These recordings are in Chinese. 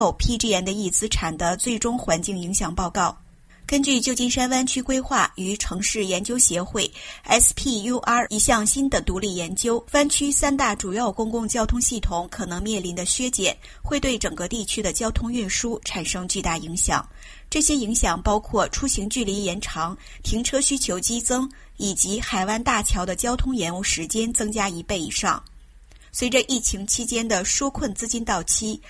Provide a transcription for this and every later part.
PG&E 资产的最终环境影响报告。根据旧金山湾区规划与城市研究协会 SPUR 一项新的独立研究，湾区3大主要公共交通系统可能面临的削减会对整个地区的交通运输产生巨大影响。这些影响包括出行距离延长、停车需求激增，以及海湾大桥的交通延误时间增加1倍以上。随着疫情期间的纾困资金到期，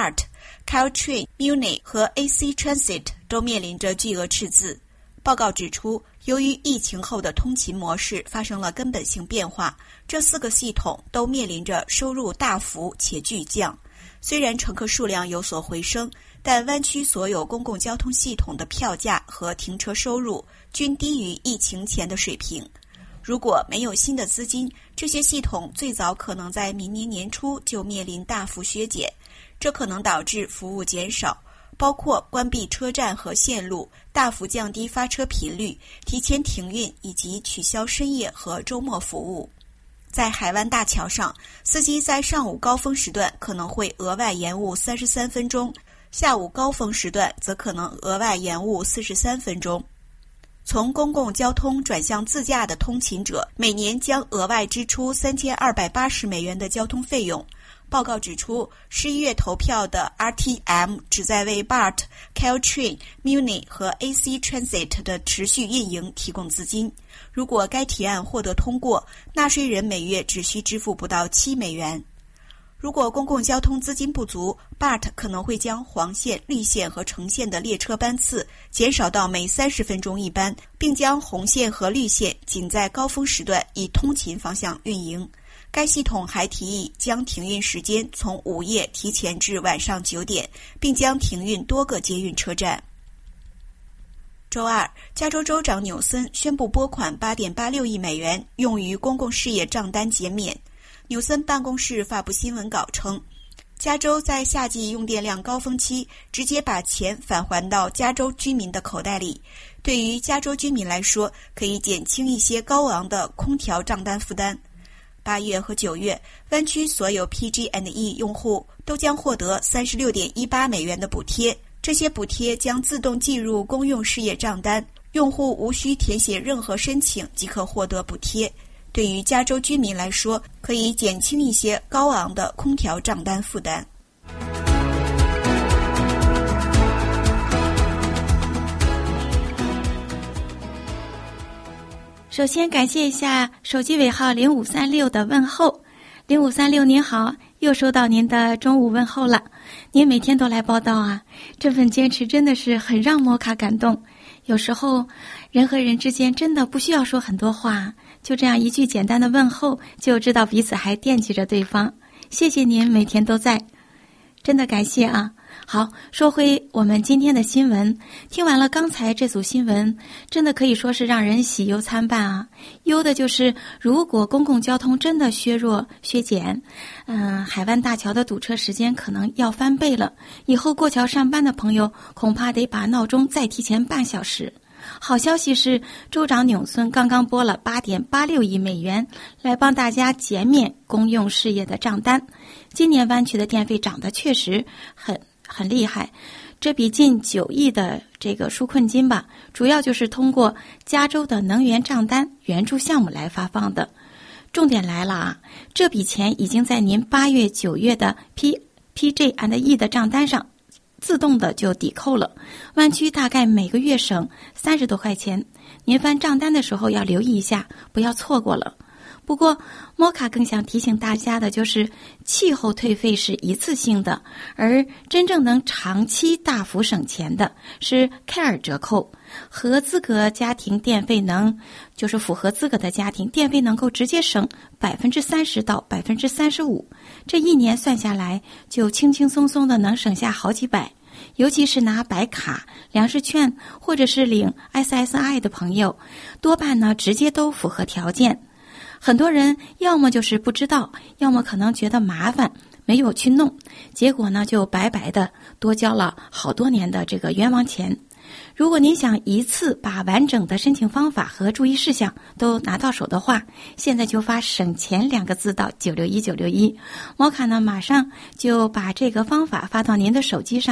BART、Caltrain、Muni 和 AC Transit 都面临着巨额赤字。报告指出，由于疫情后的通勤模式发生了根本性变化，这4个系统都面临着收入大幅且巨降。虽然乘客数量有所回升，但湾区所有公共交通系统的票价和停车收入均低于疫情前的水平。如果没有新的资金，这些系统最早可能在明年年初就面临大幅削减，这可能导致服务减少，包括关闭车站和线路、大幅降低发车频率、提前停运以及取消深夜和周末服务。在海湾大桥上，司机在上午高峰时段可能会额外延误33分钟，下午高峰时段则可能额外延误43分钟。从公共交通转向自驾的通勤者每年将额外支出$3280的交通费用。报告指出，11月投票的 RTM 旨在为 BART、Caltrain、Muni 和 AC Transit 的持续运营提供资金。如果该提案获得通过，纳税人每月只需支付不到$7。如果公共交通资金不足， BART 可能会将黄线、绿线和橙线的列车班次减少到每30分钟一班，并将红线和绿线仅在高峰时段以通勤方向运营。该系统还提议将停运时间从午夜提前至晚上9点，并将停运多个捷运车站。周二，加州州长纽森宣布拨款$8.86亿用于公共事业账单减免。纽森办公室发布新闻稿称，加州在夏季用电量高峰期直接把钱返还到加州居民的口袋里，对于加州居民来说，可以减轻一些高昂的空调账单负担。8月和9月，湾区所有 PG&E 用户都将获得$36.18的补贴，这些补贴将自动计入公用事业账单，用户无需填写任何申请即可获得补贴。对于加州居民来说，可以减轻一些高昂的空调账单负担。 首先感谢一下手机尾号0536的问候。0536您好，又收到您的中午问候了。您每天都来报道啊，这份坚持真的是很让摩卡感动。有时候人和人之间真的不需要说很多话，就这样一句简单的问候就知道彼此还惦记着对方。谢谢您每天都在，真的感谢啊。好，说回我们今天的新闻，听完了刚才这组新闻，真的可以说是让人喜忧参半啊。忧的就是如果公共交通真的削减，海湾大桥的堵车时间可能要翻倍了，以后过桥上班的朋友恐怕得把闹钟再提前半小时。好消息是，州长纽森刚刚拨了$8.86亿来帮大家减免公用事业的账单。今年湾区的电费涨得确实很厉害，这比近9亿的这个纾困金吧，主要就是通过加州的能源账单援助项目来发放的。重点来了啊，这笔钱已经在您8月、9月的 PG&E 的账单上自动的就抵扣了，湾区大概每个月省30多块钱。您翻账单的时候要留意一下，不要错过了。不过摩卡更想提醒大家的就是，气候退费是一次性的，而真正能长期大幅省钱的是 CARE 折扣。合资格家庭电费就是符合资格的家庭电费能够直接省30%到35%，这一年算下来就轻轻松松的能省下好几百。尤其是拿白卡、粮食券或者是领 SSI 的朋友，多半呢直接都符合条件。很多人要么就是不知道，要么可能觉得麻烦，没有去弄，结果呢就白白的多交了好多年的这个冤枉钱。 如果您想一次把完整的申请方法和注意事项都拿到手的话，现在就发省钱2个字到961，毛卡呢马上就把这个方法发到您的手机上。